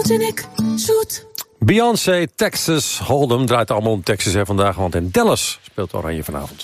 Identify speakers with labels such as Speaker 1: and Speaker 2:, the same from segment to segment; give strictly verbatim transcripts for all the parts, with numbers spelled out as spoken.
Speaker 1: en ik zoet.
Speaker 2: Beyoncé, Texas Hold'em draait allemaal om Texas hè, vandaag, want in Dallas speelt Oranje vanavond.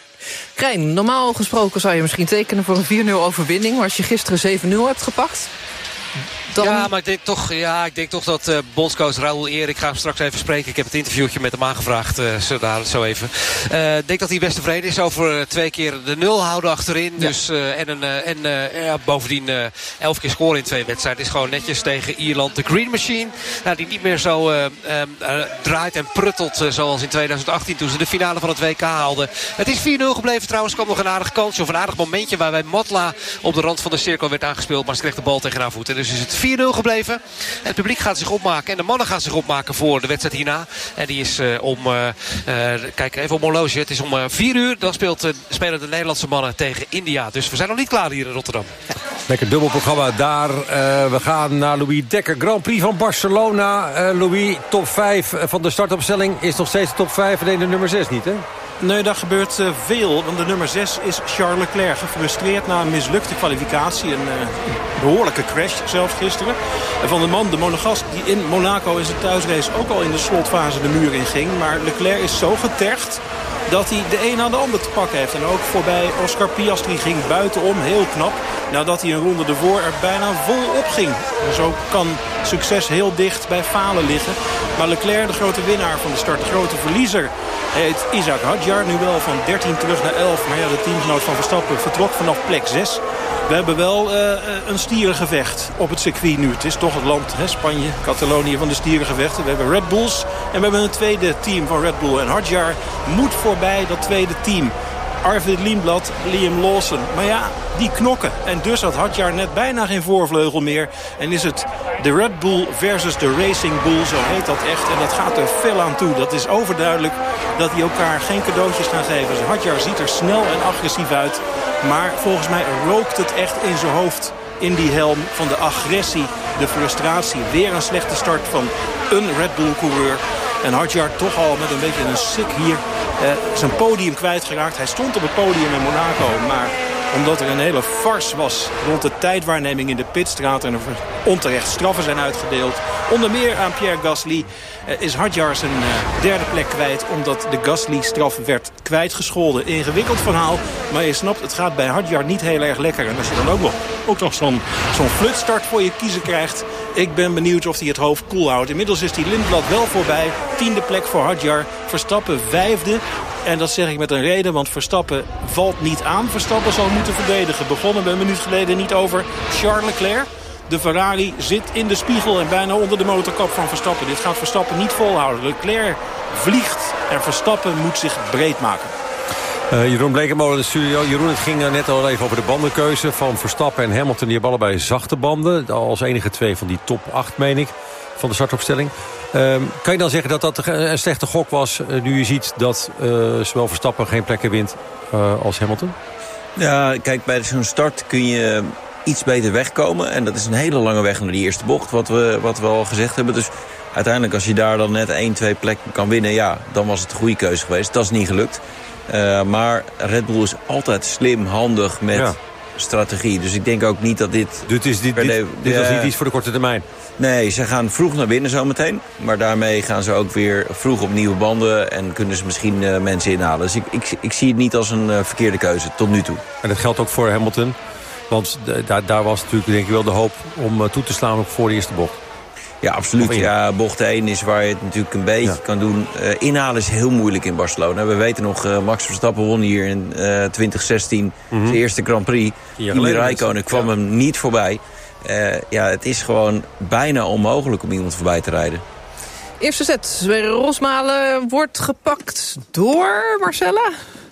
Speaker 3: Krijn, normaal gesproken zou je misschien tekenen voor een vier nul overwinning, maar als je gisteren zeven nul hebt gepakt... Dan...
Speaker 4: Ja, maar ik denk toch, ja, ik denk toch dat uh, bondscoach Raúl Eer... ik ga hem straks even spreken. Ik heb het interviewtje met hem aangevraagd. Uh, zo, daar, zo even. Uh, ik denk dat hij best tevreden is over uh, twee keer de nul houden achterin. Ja. Dus, uh, en een, uh, en uh, ja, bovendien uh, elf keer scoren in twee wedstrijden. Is gewoon netjes tegen Ierland. De Green Machine, nou, die niet meer zo uh, uh, draait en pruttelt... Uh, zoals in tweeduizend achttien toen ze de finale van het W K haalden. Het is vier nul gebleven trouwens. Er kwam nog een aardig kansje of een aardig momentje... waarbij Matla op de rand van de cirkel werd aangespeeld. Maar ze kreeg de bal tegen haar voeten. Dus is het vier nul gebleven. Het publiek gaat zich opmaken. En de mannen gaan zich opmaken voor de wedstrijd hierna. En die is uh, om... Uh, uh, kijk even op mijn horloge. Het is om uh, vier uur. Dan speelt, uh, spelen de Nederlandse mannen tegen India. Dus we zijn nog niet klaar hier in Rotterdam.
Speaker 2: Ja. Lekker dubbel programma daar. Uh, we gaan naar Louis Dekker. Grand Prix van Barcelona. Uh, Louis, top vijf van de startopstelling is nog steeds top vijf. Alleen de nummer zes niet, hè?
Speaker 5: Nee, daar gebeurt uh, veel. Want de nummer zes is Charles Leclerc. Gefrustreerd na een mislukte kwalificatie. Een uh, behoorlijke crash zelfs gisteren. En van de man, de Monegasque, die in Monaco in zijn thuisrace ook al in de slotfase de muur in ging. Maar Leclerc is zo getergd dat hij de een aan de ander te pakken heeft. En ook voorbij Oscar Piastri ging buitenom, heel knap. Nadat hij een ronde ervoor er bijna vol op ging. En zo kan succes heel dicht bij falen liggen. Maar Leclerc, de grote winnaar van de start, de grote verliezer, heet Isaac Hadjar. Nu wel van dertien terug naar elf. Maar ja, de teamgenoot van Verstappen vertrok vanaf plek zes. We hebben wel uh, een stierengevecht op het circuit nu. Het is toch het land, hè, Spanje, Catalonië van de stierengevechten. We hebben Red Bulls en we hebben een tweede team van Red Bull. En Hadjar moet voorbij dat tweede team. Arvid Lindblad, Liam Lawson. Maar ja, die knokken. En dus had Hadjar net bijna geen voorvleugel meer. En is het de Red Bull versus de Racing Bull, zo heet dat echt. En dat gaat er fel aan toe. Dat is overduidelijk dat die elkaar geen cadeautjes gaan geven. Dus Hadjar ziet er snel en agressief uit. Maar volgens mij rookt het echt in zijn hoofd, in die helm, van de agressie, de frustratie. Weer een slechte start van een Red Bull-coureur. En Hadjar toch al met een beetje een sik hier eh, zijn podium kwijtgeraakt. Hij stond op het podium in Monaco, maar omdat er een hele farce was rond de tijdwaarneming in de pitstraat en er onterecht straffen zijn uitgedeeld, onder meer aan Pierre Gasly, eh, is Hadjar zijn eh, derde plek kwijt omdat de Gasly-straf werd kwijtgescholden. Ingewikkeld verhaal, maar je snapt, het gaat bij Hadjar niet heel erg lekker. En als je dan ook nog, ook nog zo'n zo'n flutstart voor je kiezen krijgt, ik ben benieuwd of hij het hoofd koel houdt. Inmiddels is die Lindblad wel voorbij. Tiende plek voor Hadjar. Verstappen vijfde. En dat zeg ik met een reden, want Verstappen valt niet aan. Verstappen zal moeten verdedigen. Begonnen we een minuut geleden niet over Charles Leclerc. De Ferrari zit in de spiegel en bijna onder de motorkap van Verstappen. Dit gaat Verstappen niet volhouden. Leclerc vliegt en Verstappen moet zich breed maken.
Speaker 2: Uh, Jeroen Blekemolen in de studio. Jeroen, het ging net al even over de bandenkeuze van Verstappen en Hamilton. Die hebben allebei zachte banden. Als enige twee van die top acht, meen ik, van de startopstelling. Uh, kan je dan zeggen dat dat een slechte gok was, uh, nu je ziet dat uh, zowel Verstappen geen plekken wint uh, als Hamilton?
Speaker 6: Ja, kijk, bij zo'n start kun je iets beter wegkomen. En dat is een hele lange weg naar die eerste bocht, wat we, wat we al gezegd hebben. Dus uiteindelijk, als je daar dan net één, twee plekken kan winnen, ja, dan was het een goede keuze geweest. Dat is niet gelukt. Uh, maar Red Bull is altijd slim, handig met ja. strategie. Dus ik denk ook niet dat dit...
Speaker 2: Dit, is, dit, dit, de, dit uh, was niet iets voor de korte termijn.
Speaker 6: Nee, ze gaan vroeg naar binnen zometeen. Maar daarmee gaan ze ook weer vroeg op nieuwe banden. En kunnen ze misschien uh, mensen inhalen. Dus ik, ik, ik zie het niet als een uh, verkeerde keuze tot nu toe.
Speaker 2: En dat geldt ook voor Hamilton. Want de, daar, daar was natuurlijk denk ik wel de hoop om uh, toe te slaan ook voor de eerste bocht.
Speaker 6: Ja, absoluut. Ja, bocht één is waar je het natuurlijk een beetje ja. kan doen. Uh, inhalen is heel moeilijk in Barcelona. We weten nog, uh, Max Verstappen won hier in uh, twintig zestien mm-hmm. zijn eerste Grand Prix. Kimi Räikkönen kwam ja. hem niet voorbij. Uh, ja, het is gewoon bijna onmogelijk om iemand voorbij te rijden.
Speaker 3: Eerste set. Rosmalen wordt gepakt door Marcella.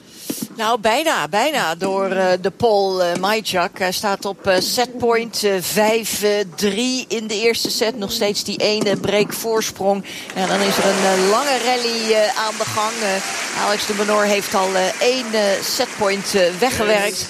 Speaker 7: Nou, bijna, bijna door uh, de Paul uh, Majczak. Hij staat op uh, setpoint uh, vijf drie in de eerste set. Nog steeds die ene breakvoorsprong. En dan is er een uh, lange rally uh, aan de gang. Uh, Alex de Benoor heeft al uh, één uh, setpoint uh, weggewerkt.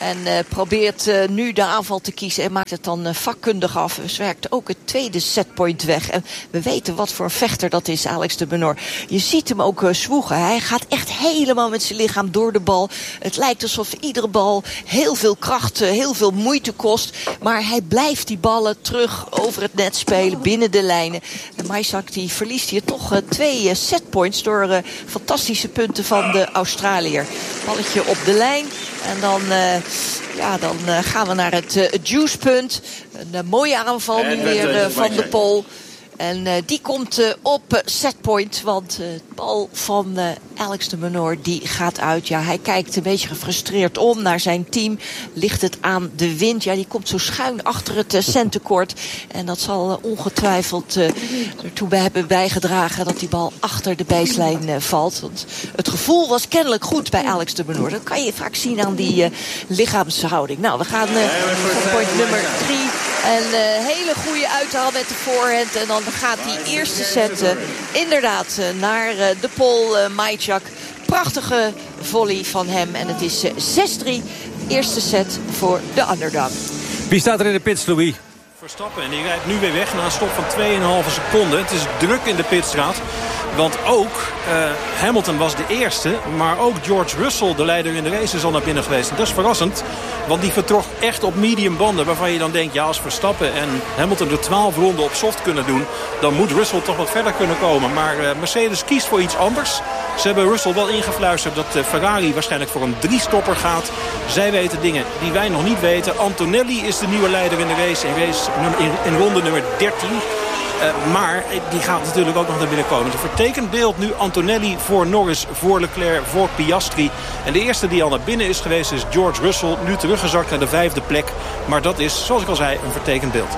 Speaker 7: En uh, probeert uh, nu de aanval te kiezen en maakt het dan uh, vakkundig af. Dus werkt ook het tweede setpoint weg. En we weten wat voor een vechter dat is, Alex de Minaur. Je ziet hem ook uh, zwoegen. Hij gaat echt helemaal met zijn lichaam door de bal. Het lijkt alsof iedere bal heel veel kracht, uh, heel veel moeite kost. Maar hij blijft die ballen terug over het net spelen, binnen de lijnen. En Maychak die verliest hier toch uh, twee uh, setpoints door uh, fantastische punten van de Australiër. Balletje op de lijn. En dan, uh, ja, dan uh, gaan we naar het uh, juicepunt. Een uh, mooie aanval nu weer uh, van de Pol. En uh, die komt uh, op uh, setpoint. Want uh, de bal van uh, Alex de Minaur die gaat uit. Ja, hij kijkt een beetje gefrustreerd om naar zijn team. Ligt het aan de wind. Ja, die komt zo schuin achter het uh, centekort. En dat zal uh, ongetwijfeld uh, ertoe bij hebben bijgedragen dat die bal achter de baseline uh, valt. Want het gevoel was kennelijk goed bij Alex de Minaur. Dat kan je vaak zien aan die uh, lichaamshouding. Nou, we gaan uh, voor point nummer drie. En uh, hele goede uithaal met de voorhand. En dan gaat die eerste set uh, inderdaad uh, naar uh, de Pol uh, Maychak. Prachtige volley van hem. En het is uh, zes drie. Eerste set voor de underdog.
Speaker 2: Wie staat er in de pits, Louis?
Speaker 5: Verstappen. En die rijdt nu weer weg na een stop van twee komma vijf seconden. Het is druk in de pitstraat. Want ook uh, Hamilton was de eerste. Maar ook George Russell, de leider in de race, is al naar binnen geweest. En dat is verrassend. Want die vertrok echt op medium banden. Waarvan je dan denkt, ja, als Verstappen en Hamilton de twaalf ronden op soft kunnen doen, dan moet Russell toch wat verder kunnen komen. Maar uh, Mercedes kiest voor iets anders. Ze hebben Russell wel ingefluisterd dat uh, Ferrari waarschijnlijk voor een drie-stopper gaat. Zij weten dingen die wij nog niet weten. Antonelli is de nieuwe leider in de race. In, race, in, in ronde nummer dertien. Uh, maar die gaat natuurlijk ook nog naar binnen komen. Het vertekend beeld nu Antonelli voor Norris, voor Leclerc, voor Piastri. En de eerste die al naar binnen is geweest is George Russell. Nu teruggezakt naar de vijfde plek. Maar dat is, zoals ik al zei, een vertekend beeld.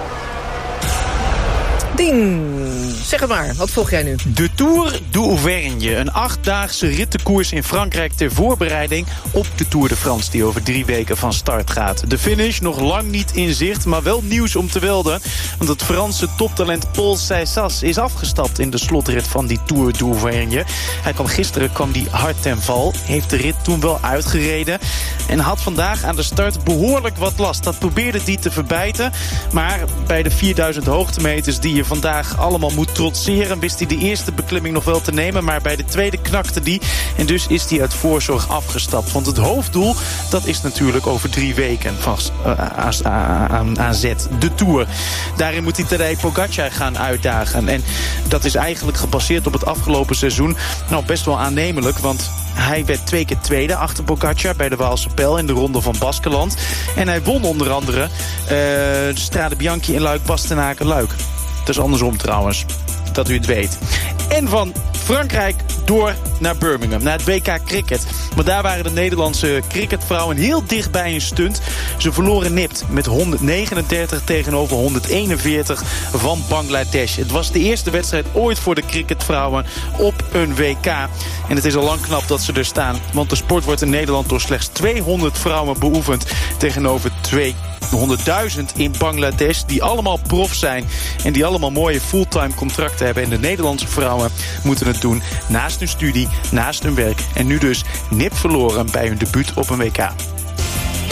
Speaker 3: Ding! Zeg het maar, wat volg jij nu?
Speaker 1: De Tour d'Auvergne. Een achtdaagse rittenkoers in Frankrijk ter voorbereiding op de Tour de France, die over drie weken van start gaat. De finish nog lang niet in zicht, maar wel nieuws om te melden. Want het Franse toptalent Paul Saysas is afgestapt in de slotrit van die Tour d'Auvergne. Hij kwam gisteren kwam die hard ten val, heeft de rit toen wel uitgereden en had vandaag aan de start behoorlijk wat last. Dat probeerde hij te verbijten, maar bij de vierduizend hoogtemeters die je vandaag allemaal moet trotseren, wist hij de eerste beklimming nog wel te nemen, maar bij de tweede knakte die en dus is hij uit voorzorg afgestapt. Want het hoofddoel, dat is natuurlijk over drie weken vast uh, aan, aan zet, de Tour. Daarin moet hij Tadej Pogacar gaan uitdagen en dat is eigenlijk gebaseerd op het afgelopen seizoen nou best wel aannemelijk, want hij werd twee keer tweede achter Pogacar bij de Waalse Pijl in de ronde van Baskeland. En hij won onder andere uh, de Strade Bianchi in Luik-Bastenaken-Luik. Dat is andersom trouwens, dat u het weet. En van Frankrijk door naar Birmingham, naar het W K Cricket. Maar daar waren de Nederlandse cricketvrouwen heel dicht bij een stunt. Ze verloren nipt met honderdnegenendertig tegenover honderdeenenveertig van Bangladesh. Het was de eerste wedstrijd ooit voor de cricketvrouwen op een W K. En het is al lang knap dat ze er staan. Want de sport wordt in Nederland door slechts tweehonderd vrouwen beoefend tegenover tweehonderdduizend in Bangladesh, die allemaal prof zijn en die allemaal mooie fulltime contracten hebben. En de Nederlandse vrouwen moeten het doen naast hun studie, naast hun werk. En nu dus nipt verloren bij hun debuut op een W K.